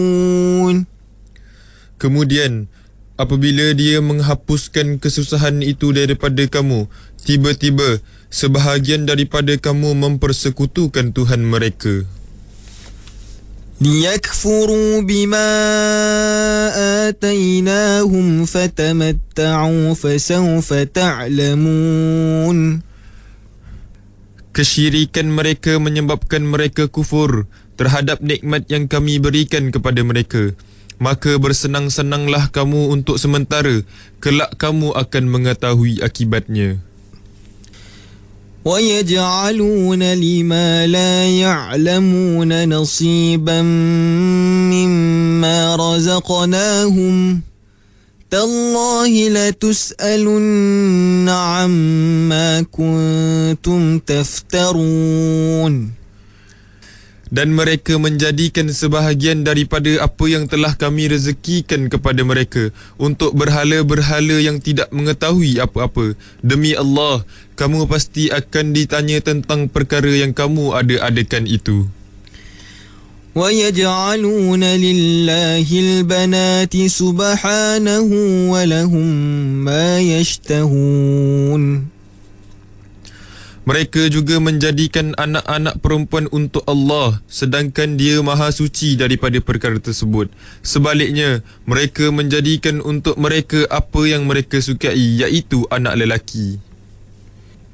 Kemudian, apabila dia menghapuskan kesusahan itu daripada kamu, tiba-tiba sebahagian daripada kamu mempersekutukan Tuhan mereka. ليكفروا بما آتيناهم فتمتعوا فسوف تعلمون. Kesyirikan mereka menyebabkan mereka kufur terhadap nikmat yang kami berikan kepada mereka. Maka bersenang-senanglah kamu untuk sementara, kelak kamu akan mengetahui akibatnya. وَيَجْعَلُونَ لِمَا لَا يَعْلَمُونَ نَصِيبًا مِّمَّا رَزَقْنَاهُمْ تَاللَّهِ لَتُسْأَلُنَّ عَمَّا كُنتُمْ تَفْتَرُونَ. Dan mereka menjadikan sebahagian daripada apa yang telah kami rezekikan kepada mereka untuk berhala-berhala yang tidak mengetahui apa-apa. Demi Allah, kamu pasti akan ditanya tentang perkara yang kamu ada-adakan itu. وَيَجْعَلُونَ لِلَّهِ الْبَنَاتِ سُبْحَانَهُ وَلَهُم مَّا يَشْتَهُونَ. Mereka juga menjadikan anak-anak perempuan untuk Allah, sedangkan Dia Maha Suci daripada perkara tersebut. Sebaliknya, mereka menjadikan untuk mereka apa yang mereka sukai, iaitu anak lelaki.